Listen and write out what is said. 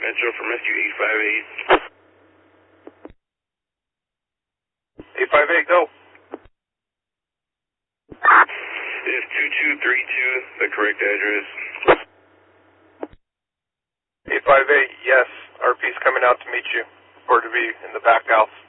Metro from Rescue 858. 858, go. Is 2232 the correct address? 858, yes. RP's coming out to meet you, or to be in the back house.